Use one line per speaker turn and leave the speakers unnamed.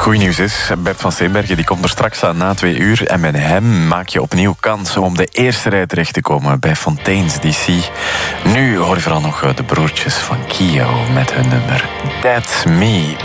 Goed nieuws is, Bert van Steenbergen die komt er straks aan na 2 uur. En met hem maak je opnieuw kans om op de eerste rij terecht te komen bij Fontaine's DC. Nu hoor je vooral nog de broertjes van Kio met hun nummer That's Me.